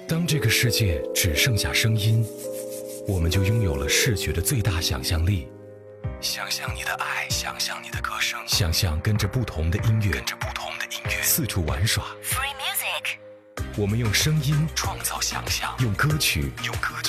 当这个世界只剩下声音，我们就拥有了视觉的最大想象力。想象你的爱，想象你的歌声，想象跟着不同的音乐，四处玩耍。 Free music。 我们用声音创造想象，用歌曲